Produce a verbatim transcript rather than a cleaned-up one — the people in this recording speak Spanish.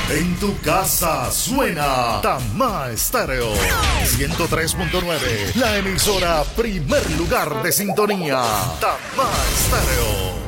En tu casa suena Tamá Estéreo ciento tres punto nueve, la emisora primer lugar de sintonía. Tamá Estéreo.